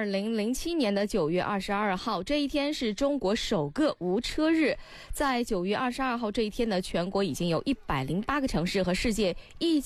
2007年的9月22号，这一天是中国首个无车日。在9月22号这一天呢，全国已经有108个城市和世界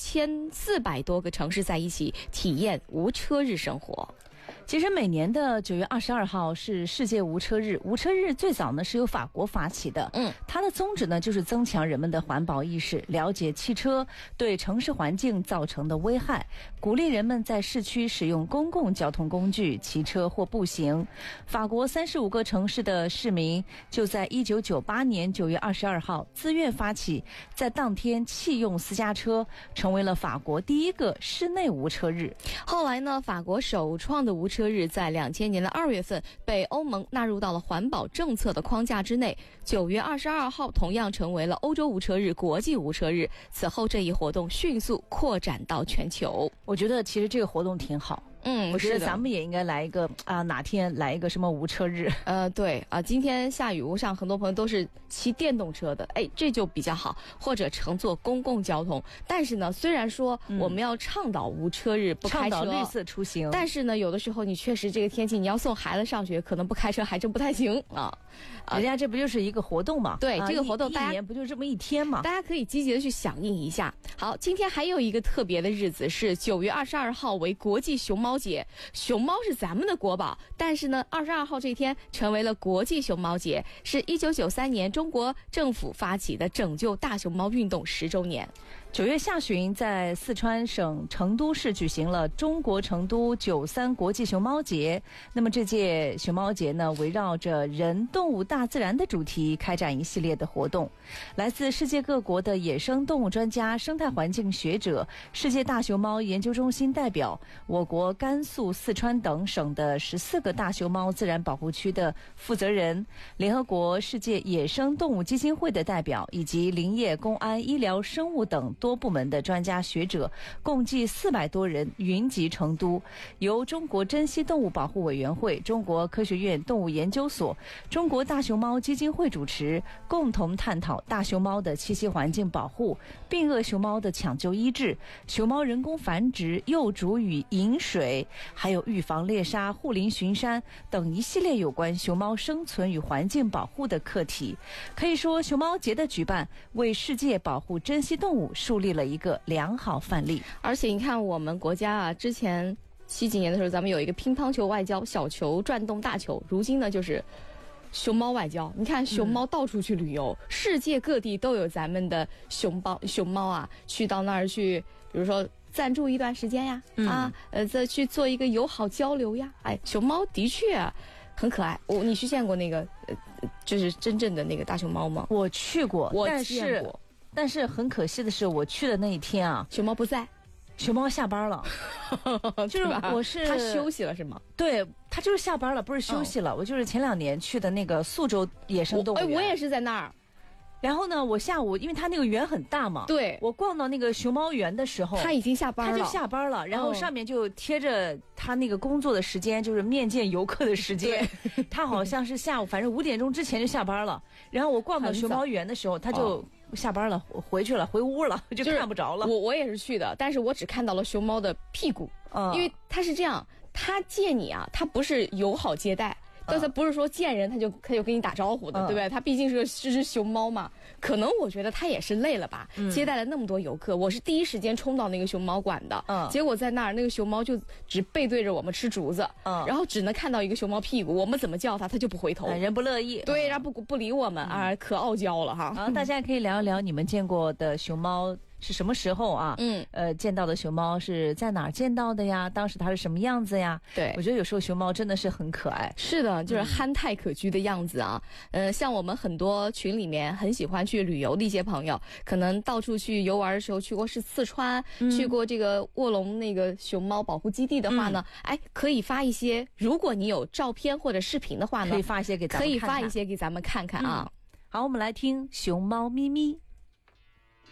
1400多个城市在一起体验无车日生活。 其实每年的9月22号是世界无车日。无车日最早呢是由法国发起的，它的宗旨呢就是增强人们的环保意识，了解汽车对城市环境造成的危害，鼓励人们在市区使用公共交通工具，骑车或步行。法国35个城市的市民就在1998年9月22号自愿发起，在当天弃用私家车，成为了法国第一个室内无车日。 后来呢，法国首创的无车日在2000年的2月份被欧盟纳入到了环保政策的框架之内。9月22号同样成为了欧洲无车日、国际无车日。此后这一活动迅速扩展到全球。 我觉得其实这个活动挺好。我觉得咱们也应该来一个哪天来一个什么无车日。 对啊，今天下雨，我想很多朋友都是骑电动车的，这就比较好，或者乘坐公共交通。但是呢，虽然说我们要倡导无车日，不开车， 倡导绿色出行， 但是呢，有的时候你确实这个天气，你要送孩子上学，可能不开车还真不太行啊。 人家这不就是一个活动嘛？ 对，这个活动一年不就这么一天嘛？ 大家可以积极的去响应一下。好，今天还有一个特别的日子是9月22号为国际熊猫节。熊猫是咱们的国宝，但是呢，22号这天成为了国际熊猫节，是1993年中国政府发起的拯救大熊猫运动10周年。 9月下旬，在四川省成都市举行了中国成都93国际熊猫节。那么这届熊猫节呢，围绕着人、动物、大自然的主题开展一系列的活动。来自世界各国的野生动物专家、生态环境学者、世界大熊猫研究中心代表，我国甘肃、四川等省的14个大熊猫自然保护区的负责人，联合国世界野生动物基金会的代表，以及林业、公安、医疗、生物等多部门的专家学者，共计400多人云集成都，由中国珍稀动物保护委员会、中国科学院动物研究所、中国大熊猫基金会主持，共同探讨大熊猫的栖息环境保护、病恶熊猫的抢救医治、熊猫人工繁殖、幼主与饮水，还有预防猎杀、护林巡山等一系列有关熊猫生存与环境保护的课题。可以说，熊猫节的举办为世界保护珍稀动物树立了一个良好范例。 而且你看，我们国家啊，之前70几年的时候，咱们有一个乒乓球外交，小球转动大球，如今呢就是熊猫外交。你看熊猫到处去旅游，世界各地都有咱们的熊猫啊，去到那儿去，比如说暂住一段时间呀，再去做一个友好交流呀。熊猫的确很可爱。你去见过那个就是真正的那个大熊猫吗？ 我去过， 我见过， 但是很可惜的是，我去的那一天啊， 熊猫不在， 熊猫下班了。就是它休息了是吗？ 对，它就是下班了，不是休息了。我就是前2年去的那个宿州野生动物园， 我也是在那儿。 然后呢，我下午因为它那个园很大嘛， 对， 我逛到那个熊猫园的时候， 它已经下班了， 它就下班了，然后上面就贴着它那个工作的时间，就是面见游客的时间。它好像是下午，反正5点钟之前就下班了。然后我逛到熊猫园的时候，它就下班了，回去了，回屋了，就看不着了。 我也是去的，但是我只看到了熊猫的屁股，因为它是这样，它见你啊，它不是友好接待。但它不是说见人他就跟你打招呼的，对不对？它毕竟是只熊猫嘛，可能我觉得它也是累了吧，接待了那么多游客。我是第一时间冲到那个熊猫馆的，结果在那儿那个熊猫就只背对着我们吃竹子，然后只能看到一个熊猫屁股，我们怎么叫它就不回头， 人不乐意， 对，然后不理我们啊，可傲娇了哈。 大家可以聊一聊你们见过的熊猫是什么时候啊？见到的熊猫是在哪儿见到的呀？当时它是什么样子呀？ 对， 我觉得有时候熊猫真的是很可爱。 是的，就是憨态可掬的样子啊。像我们很多群里面很喜欢去旅游的一些朋友，可能到处去游玩的时候去过四川，去过这个卧龙那个熊猫保护基地的话呢，可以发一些，如果你有照片或者视频的话呢， 可以发一些给咱们看看。 可以发一些给咱们看看啊。 好，我们来听熊猫咪咪。